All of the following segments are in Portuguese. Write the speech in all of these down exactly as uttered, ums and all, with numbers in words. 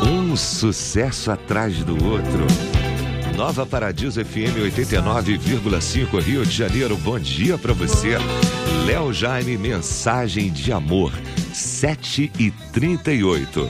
Um sucesso atrás do outro. Nova Paradiso F M oitenta e nove vírgula cinco, Rio de Janeiro. Bom dia pra você. Léo Jaime, mensagem de amor. sete e trinta e oito.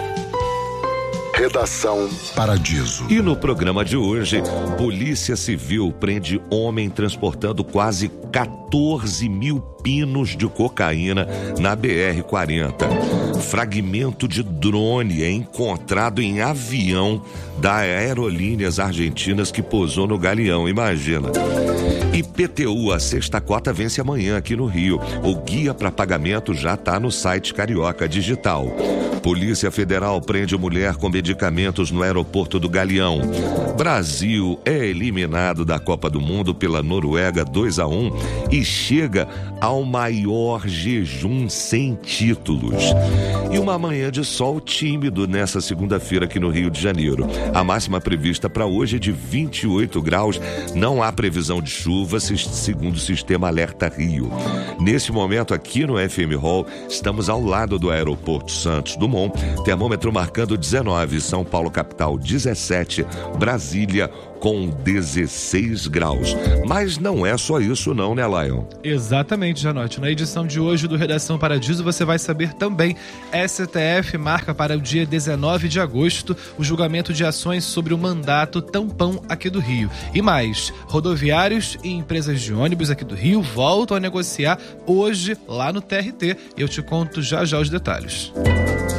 Redação Paradiso. E no programa de hoje, Polícia Civil prende homem transportando quase quatorze mil pinos de cocaína na B R quarenta. Fragmento de drone é encontrado em avião da Aerolíneas Argentinas que pousou no Galeão, imagina. I P T U, a sexta cota vence amanhã aqui no Rio. O guia para pagamento já está no site Carioca Digital. Polícia Federal prende mulher com medicamentos no aeroporto do Galeão. Brasil é eliminado da Copa do Mundo pela Noruega dois a um e chega ao maior jejum sem títulos. E uma manhã de sol tímido nessa segunda-feira aqui no Rio de Janeiro. A máxima prevista para hoje é de vinte e oito graus. Não há previsão de chuva, segundo o Sistema Alerta Rio. Nesse momento aqui no F M Hall, estamos ao lado do aeroporto Santos Dumont. Termômetro marcando dezenove, São Paulo capital dezessete, Brasília com dezesseis graus. Mas não é só isso não, né, Lion? Exatamente, Janote. Na edição de hoje do Redação Paradiso você vai saber também: S T F marca para o dia dezenove de agosto o julgamento de ações sobre o mandato tampão aqui do Rio. E mais, rodoviários e empresas de ônibus aqui do Rio voltam a negociar hoje lá no T R T. Eu te conto já já os detalhes.